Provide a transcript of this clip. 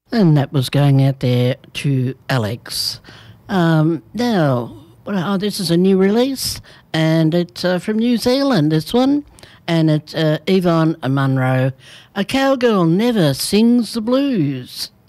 And that was going out there to Alex. Now, this is a new release, and it's from New Zealand, this one. And it's Yvonne Munro. A cowgirl never sings the blues.